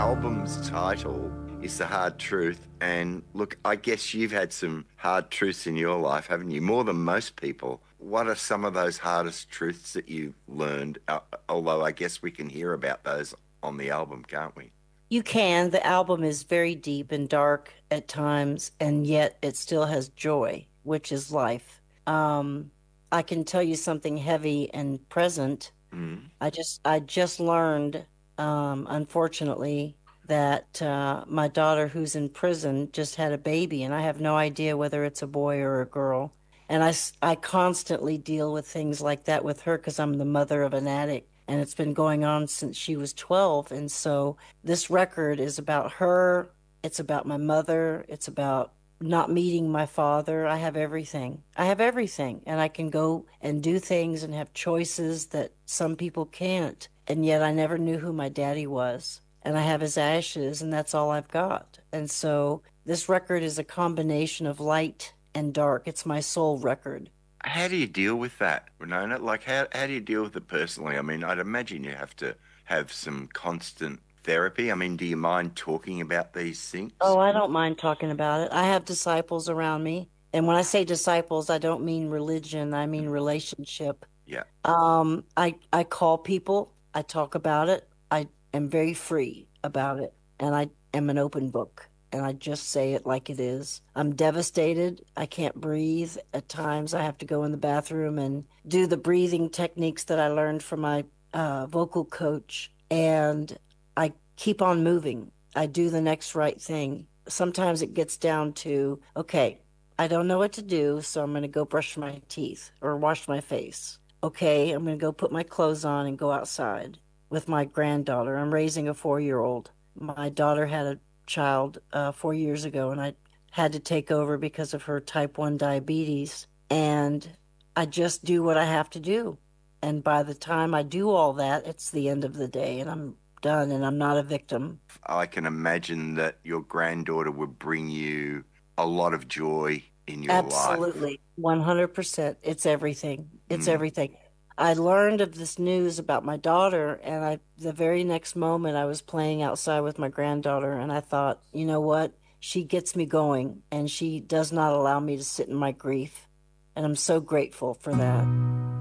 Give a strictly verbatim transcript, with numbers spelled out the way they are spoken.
album's title is The Hard Truth. And look, I guess you've had some hard truths in your life, haven't you? More than most people. What are some of those hardest truths that you've learned? Uh, although I guess we can hear about those on the album, can't we? You can. The album is very deep and dark at times, and yet it still has joy, which is life. Um, I can tell you something heavy and present. Mm. I just I just learned, um, unfortunately, that uh, my daughter, who's in prison, just had a baby, and I have no idea whether it's a boy or a girl. And I, s- I constantly deal with things like that with her because I'm the mother of an addict, and it's been going on since she was twelve. And so this record is about her. It's about my mother. It's about not meeting my father. I have everything. I have everything. And I can go and do things and have choices that some people can't. And yet I never knew who my daddy was. And I have his ashes, and that's all I've got. And so this record is a combination of light and dark. It's my soul record. How do you deal with that, Renona? Like, how, how do you deal with it personally? I mean, I'd imagine you have to have some constant therapy. I mean, do you mind talking about these things? Oh, I don't mind talking about it. I have disciples around me. And when I say disciples, I don't mean religion, I mean Mm. relationship. Yeah. Um, I I call people, I talk about it. I am very free about it, and I am an open book, and I just say it like it is. I'm devastated. I can't breathe. At times, I have to go in the bathroom and do the breathing techniques that I learned from my uh, vocal coach, and I keep on moving. I do the next right thing. Sometimes it gets down to, okay, I don't know what to do, so I'm going to go brush my teeth or wash my face. Okay, I'm going to go put my clothes on and go outside with my granddaughter. I'm raising a four year old. My daughter had a child uh, four years ago, and I had to take over because of her type one diabetes. And I just do what I have to do. And by the time I do all that, it's the end of the day, and I'm done, and I'm not a victim. I can imagine that your granddaughter would bring you a lot of joy in your life. Absolutely. one hundred percent. It's everything. It's Mm. everything. I learned of this news about my daughter, and I, the very next moment, I was playing outside with my granddaughter, and I thought, you know what? She gets me going, and she does not allow me to sit in my grief. And I'm so grateful for that.